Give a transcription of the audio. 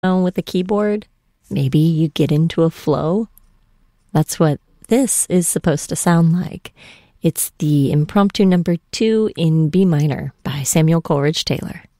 with a keyboard, maybe you get into a flow. That's what this is supposed to sound like. It's the impromptu number 2 in B minor by Samuel Coleridge Taylor.